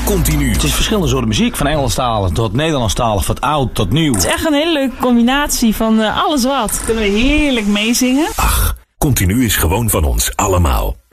Continu. Het is verschillende soorten muziek, van Engelstalig tot Nederlandstalig, van oud tot nieuw. Het is echt een hele leuke combinatie van alles wat. Kunnen we heerlijk meezingen. Ach, Continu is gewoon van ons allemaal.